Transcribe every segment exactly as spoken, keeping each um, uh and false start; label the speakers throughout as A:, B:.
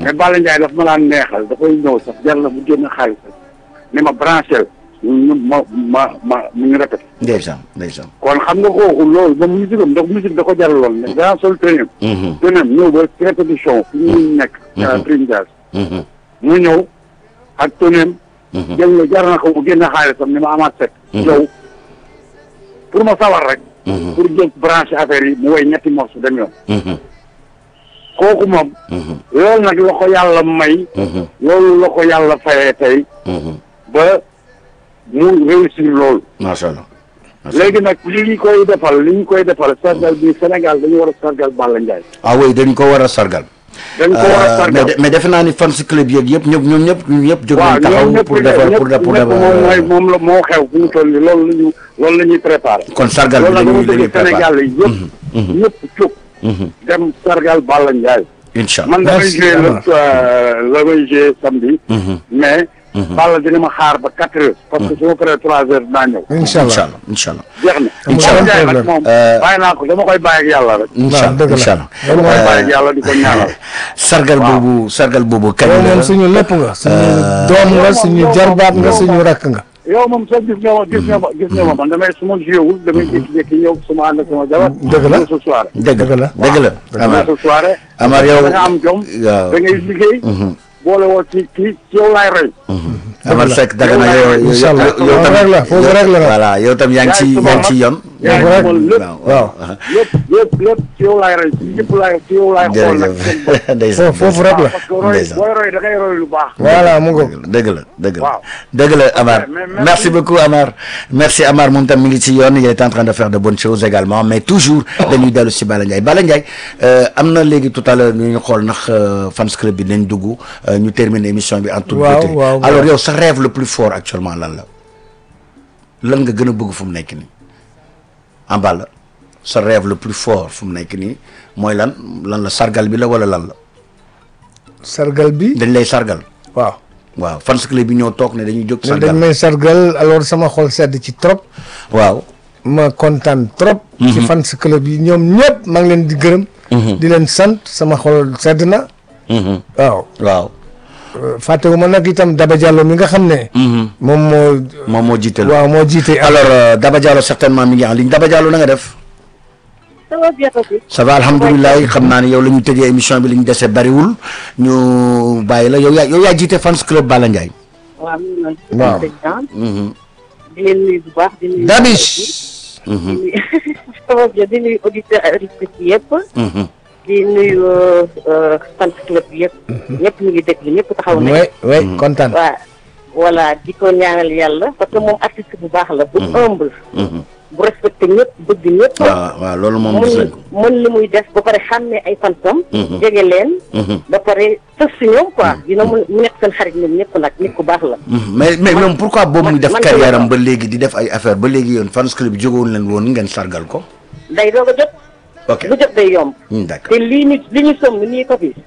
A: mais Balla Ndiaye daf ma daan neexal dafay ñëw sax jar na mu génn xaalis ne ma branché ñu ma ma ma mu ngi répété.
B: ndeysaan ndeysaan.
A: kon xam nga kooku loolu ba musique am ndax musique da ko jaraloon ne daa sol tëneem. tëneem ñëw ba répétition fi ñuy nekk. Trinidad. mu ñëw ak tëneem. jël nga jar na ko mu génn xaalisam ni ma amaat set. yow pour ma sawar rek. pour jël branché affaire yi mu woy ñetti morceau dem yoon. kooku moom. loolu nag la ko yàlla may. loolu la ko yàlla fayee tey. ba mu réussir loolu.
B: macha allah.
A: léegi nag li ñu koy defal li ñu koy defal sargal bi Sénégal dañu war a sargal Balla Ndiaye.
B: ah oui dañ ko war a sargal.
A: dañ ko war a sargal
B: mais defe naa ni fans club yeeg yëpp ñëpp ñoom ñëpp ñoom ñëpp jóg nañ taxaw pour defar pour defar pour defar
A: moom mooy moom la moo xew bu mu toll nii loolu la ñu loolu la ñuy préparé.
B: kon sargal bi la ñuy la ñuy préparé
A: Sénégal yi yëpp. ñëpp jóg. dem sargal Balla Ndiaye.
B: incha allah
A: man damay joué le la may joué samedi. mais. Balla dina ma xaar ba quatre heures. parce que su ma paree trois heures dinaa ñëw.
C: incha allah
B: incha allah.
A: jeex na.
B: incha allah
A: Balla Ndiaye nag moom bàyyi naa ko dama koy bàyyi ak yàlla rek.
B: incha allah incha allah.
A: dama koy bàyyi ak yàlla di ko ñaanal.
B: sargal boobu sargal boobu. kañ
C: yow
B: la
C: moom suñu lépp nga. suñu doom nga suñu jarbaat nga suñu rakk nga.
A: yow moom sax gis nga ma gis nga ma gis nga ma man damay su ma joué wul damay jékki-jékki ñëw su ma ànd ak sama jabar.
C: dëgg la
A: su soirée.
B: dëgg la dëgg la.
A: Amar su soirée.
B: Amar yow
A: da nga am jom.
B: waaw
A: da ngay liggéey. boole woo ci kii ci yow laay roy.
B: Amar Seck dagg na yow
C: incha allah
B: yow tam
C: rek la foofu rek la
B: voilà yow tam yaa ngi ci yaa ngi ci yoon.
A: yaa ngi xamal lépp
C: waaw.
A: lépp lépp lépp ci yow laay roy ci ñëpp laay ci yow laay xool nag.
B: jërëjëf ndeysaan
C: foofu rek la.
A: parce que roy booy roy da ngay roy lu baax.
C: voilà mu ngoog.
B: dëgg la dëgg la
A: waaw.
B: dëgg la Amar
A: mais merci.
B: merci beaucoup Amar merci Amar moom tam mi ngi ci yoon il est en train de faire de bonnes choses également mais toujours dañuy dellu si Balla Ndiaye Balla Ndiaye am na léegi tout à l'heure ñu ñu xool ndax fans club bi nañ dugg ñu terminer émission bi en toute
C: waaw
B: beauté
C: waaw
B: alors yow sa rêve le plus fort actuellement lan la lan nga gën a bëgg fu mu nekk nii en Balla sa rêve le plus fort fu mu nekk nii mooy lan lan la sargal bi la wala lan la
C: sargal bi.
B: dañ lay sargal
C: waaw.
B: waaw fans club bi ñoo toog ne dañuy jóg
C: dañ
B: sargal
C: may sargal alors sama xol sedd ci trop.
B: waaw
C: ma kontaan trop. ci fans club yi ñoom ñëpp maa ngi leen di gërëm. di leen sant sama xol sedd na. waaw.
B: waaw
C: fàttewuma nag itam Daba Diallo mi nga xam ne. moom moo.
B: moom moo jiite la
C: waaw moo jiite.
B: alors euh, Daba Diallo certainement mi ngi en ligne Daba Diallo na nga def.
D: ça va bien aussi.
B: ça va alhamdulilah xam naa ne yow la ñu tëjee émission bi li ñu dese bariwul ñu bàyyi la yow yaa yow yaa jiite fans club Balla Ndiaye.
D: waaw mi ngi noonu.
C: waaw.
D: di leen nuyu bu baax di nuyu.
C: Dabish.
D: di nuyu ça va bien di nuyu auditeurs ak auditrices yëpp. di nuyu fans club yëpp. ñëpp ñu ngi déglu ñëpp taxaw nañu.
C: oui oui kontaan.
D: waaw voilà di ko ñaanal yàlla parce que moom artiste bu baax la. bu humble. bu respecté ñëpp bëgg ñëpp.
B: waaw waaw loolu moom gis nañ ko.
D: mën li muy def ba pare xam ne ay fansam. jege leen. ba pare tës si ñoom quoi. dina mu nekk seen xarit ñoom ñëpp nag nit ku baax la.
B: mais mais moom pourquoi boobu muy def
D: man-
B: carrière am ba léegi di def ay affaire ba léegi yoon fans club bi jógoon leen woon ngeen sargal ko.
D: day doog a jot.
B: ok
D: lu jot day yomb.
B: Hmm, d'accord.
D: te lii ñu li ñu somm nii ko fi.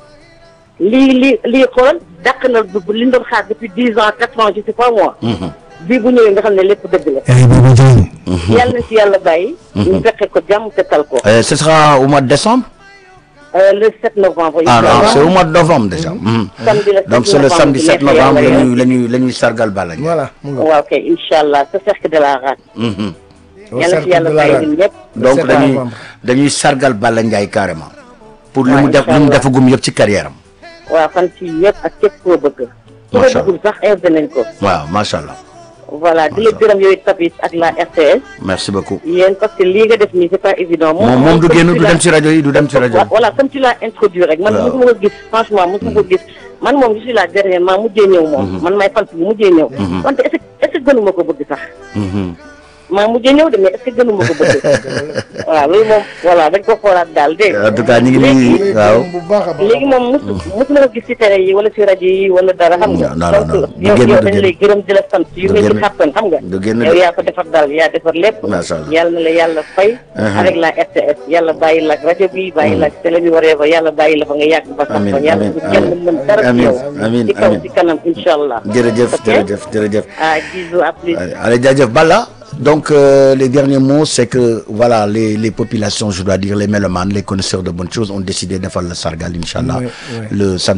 D: lii lii lii xool dàq na bu li ñu doon xaar depuis dix ans quatre ans je sais pas moi. bii bu ñëwee nga xam ne lépp dëgg la.
C: ay Baba Diagne.
D: yàlla na ci yàlla bàyyi. ñu fekke ko jàmm te tal ko.
B: Euh, ce sera au mois de décembre.
D: Euh, le sept novembre.
B: ah non
D: inch'Allah.
B: c'est au mois de novembre déjà. Mhm.
D: samedi le
B: donc c'est le samedi sept
D: bu neexee
B: novembre la
D: yàlla
B: ñuy la ñuy la ñuy sargal Balla Ndiaye.
C: voilà mu ngoog.
D: waaw kay incha allah sa cercle de la race.
B: Mhm.
D: yàlla na ci yàlla bàyyi ñun ñëpp.
B: donc
C: sept
B: dañuy
C: novembre.
B: dañuy sargal Balla Ndiaye carrément. pour li
D: waaw,
B: mu def li mu
D: inch'Allah.
B: defagum yëpp ci carrière am.
D: waaw fan ci yëpp ak képp koo bëgg. su ko
B: Macha
D: bëggul sax invité nañ ko.
B: waaw macha allah.
D: voilà di la gërëm yooyu tapis ak la R T S.
B: merci beaucoup.
D: yéen parce que lii nga def nii c'est pas évident.
B: moom moom du
D: comme
B: génn
D: tu
B: du
D: l'as-
B: dem ci rajo yi du dem ci rajo yi.
D: voilà comme tu l'as introduit rek man
B: waaw.
D: mosuma ko gis franchement mosuma ko gis man moom je suis la dernière maa mujjee ñëw moom. man may fan bu mujjee ñëw. wante est-ce que est-ce que gënuma ko bëgg sax.
B: Mhm.
D: maa mujjee ñëw de mais est-ce que gënuma ko bëgg. voilà loolu moom voilà dañ ko xoolaat daal dégg nga.
B: en tout cas ñu ngi nii waaw.
C: bu baax a baax.
D: léegi moom mosu mosuma ko gis ci télé yi wala ci rajo yi wala dara xam nga.
B: non, non, non.
D: donc
B: Du
D: yow
B: génn,
D: yow
B: du
D: dañ
B: génn.
D: lay gërëm di la sant yu
B: Du
D: mel ni
B: génn.
D: xàppan xam nga.
B: Du génn
D: yow
B: de.
D: yaa ko defar daal yaa defar lépp.
B: Macha Allah.
D: yàlla na la yàlla fay. avec la R T S yàlla bàyyi la ak rajo bi bàyyi la ak télé bi waree ba yàlla bàyyi la fa nga yàgg ba sax
B: Amiin,
D: fa yàlla
B: amiin,
D: bu kenn
B: amiin.
D: mën dara ci
B: Amiin,
D: yow.
B: amiin,
D: ci kaw
B: amiin.
D: ci kanam incha allah.
B: jërëjëf
D: Ok?
B: jërëjëf jërëjëf.
D: ah bisous à plus.
B: Allez, allez jaajëf Balla. Donc euh, les derniers mots c'est que voilà les les populations je dois dire les mélomanes les connaisseurs de bonnes choses ont décidé de faire le sargal inchallah
C: Oui, oui.
B: le samedi